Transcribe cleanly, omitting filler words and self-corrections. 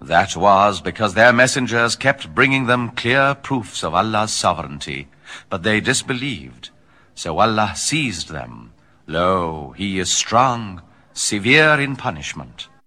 That was because their messengers kept bringing them clear proofs of Allah's sovereignty, but they disbelieved. So Allah seized them. Lo, He is strong, severe in punishment.